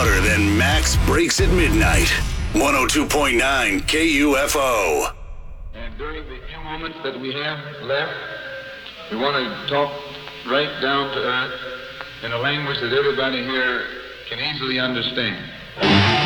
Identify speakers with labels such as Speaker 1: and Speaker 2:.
Speaker 1: louder than Max Breaks at Midnight. 102.9 KUFO.
Speaker 2: And during the few moments that we have left, we want to talk right down to earth in a language that everybody here can easily understand.